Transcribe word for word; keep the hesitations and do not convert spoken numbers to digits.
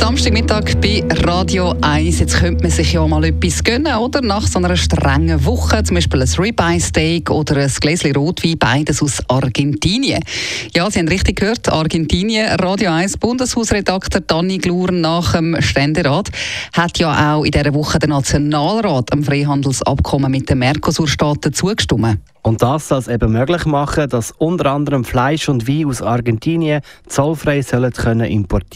Samstagmittag bei Radio eins. Jetzt könnte man sich ja mal etwas gönnen, oder? Nach so einer strengen Woche, zum Beispiel ein Ribeye-Steak oder ein Gläschen Rotwein, beides aus Argentinien. Ja, Sie haben richtig gehört, Argentinien. Radio eins Bundeshausredakteur Dani Glur nach dem Ständerat hat ja auch in dieser Woche der Nationalrat am Freihandelsabkommen mit den Mercosur-Staaten zugestimmt. Und das soll es eben möglich machen, dass unter anderem Fleisch und Wein aus Argentinien zollfrei sollen können importieren